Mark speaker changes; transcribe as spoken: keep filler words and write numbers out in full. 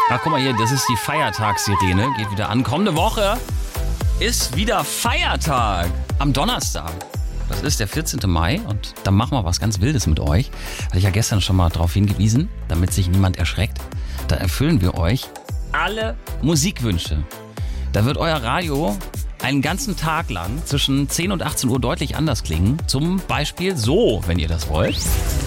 Speaker 1: Ach, guck mal hier, das ist die Feiertagssirene. Geht wieder an. Kommende Woche ist wieder Feiertag. Am Donnerstag. Das ist der vierzehnte Mai und da machen wir was ganz Wildes mit euch. Hatte ich ja gestern schon mal darauf hingewiesen, damit sich niemand erschreckt. Da erfüllen wir euch alle Musikwünsche. Da wird euer Radio einen ganzen Tag lang zwischen zehn und achtzehn Uhr deutlich anders klingen. Zum Beispiel so, wenn ihr das wollt.